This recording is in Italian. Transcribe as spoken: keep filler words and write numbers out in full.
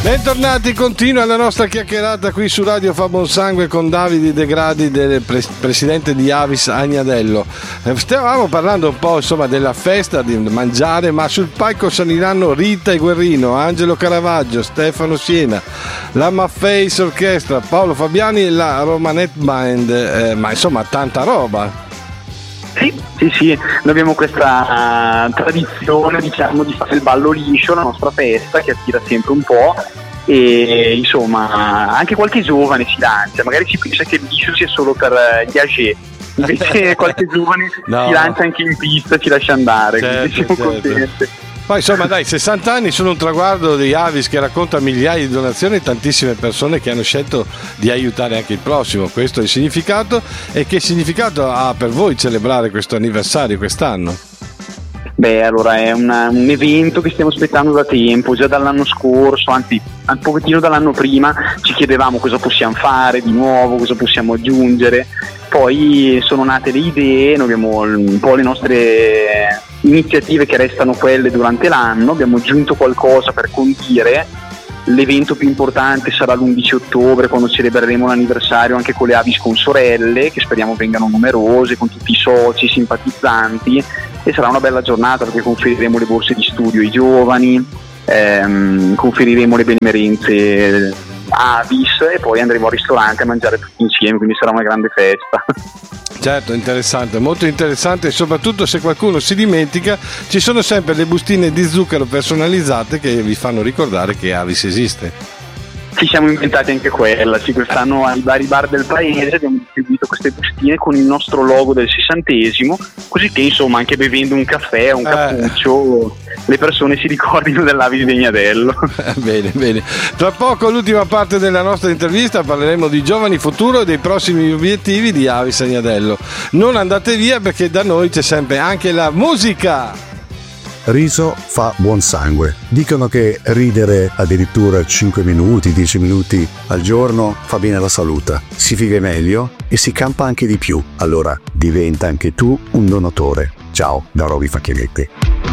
Bentornati, continua la nostra chiacchierata qui su Radio Fa Buon Sangue con Davide De Gradi, del pre- presidente di Avis Agnadello. Stavamo parlando un po' insomma della festa, di mangiare, ma sul palco saliranno Rita e Guerrino, Angelo Caravaggio, Stefano Siena, la Maffei Orchestra, Paolo Fabiani e la Romanette Band, eh, ma insomma tanta roba. Sì, sì, sì, noi abbiamo questa uh, tradizione, diciamo, di fare il ballo liscio, la nostra festa che attira sempre un po', e insomma anche qualche giovane si lancia, magari si pensa che il liscio sia solo per uh, gli âgés, invece qualche giovane no. si lancia anche in pista, ci lascia andare, certo, quindi siamo certo. contenti. Poi insomma dai, sessanta anni sono un traguardo di Avis che racconta migliaia di donazioni e tantissime persone che hanno scelto di aiutare anche il prossimo. Questo è il significato. E che significato ha per voi celebrare questo anniversario quest'anno? Beh, allora è una, un evento che stiamo aspettando da tempo, già dall'anno scorso, anzi un pochettino dall'anno prima ci chiedevamo cosa possiamo fare di nuovo, cosa possiamo aggiungere. Poi sono nate le idee, noi abbiamo un po' le nostre iniziative che restano quelle durante l'anno, abbiamo aggiunto qualcosa per condire. L'evento più importante sarà l'undici ottobre, quando celebreremo l'anniversario anche con le Avis Consorelle, che speriamo vengano numerose, con tutti i soci, simpatizzanti, e sarà una bella giornata perché conferiremo le borse di studio ai giovani, ehm, conferiremo le benemerenze Avis e poi andremo al ristorante a mangiare tutti insieme, quindi sarà una grande festa. Certo, interessante, molto interessante, e soprattutto se qualcuno si dimentica ci sono sempre le bustine di zucchero personalizzate che vi fanno ricordare che Avis esiste. Ci siamo inventati anche quella, sì, quest'anno ai vari bar del paese abbiamo distribuito queste bustine con il nostro logo del sessantesimo, così che insomma anche bevendo un caffè o un eh. cappuccio le persone si ricordino dell'Avis di Agnadello. Bene, bene. Tra poco l'ultima parte della nostra intervista, parleremo di giovani futuro e dei prossimi obiettivi di Avis Agnadello. Non andate via perché da noi c'è sempre anche la musica. Riso fa buon sangue. Dicono che ridere addirittura cinque minuti, dieci minuti al giorno fa bene alla salute. Si vive meglio e si campa anche di più. Allora diventa anche tu un donatore. Ciao da Roby Facchinetti.